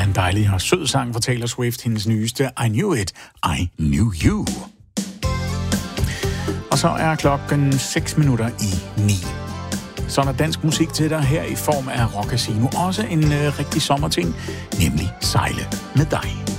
en dejlig og sød sang fra Taylor Swift, hendes nyeste I Knew It, I Knew You. Og så er klokken 9:06. Så er der dansk musik til dig her i form af Rock Casino. Også en rigtig sommerting, nemlig Sejle med dig.